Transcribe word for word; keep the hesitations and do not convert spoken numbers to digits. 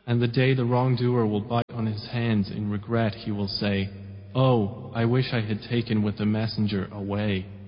And the day the wrongdoer will bite on his hands in regret, he will say, "Oh, I wish I had taken with the messenger away."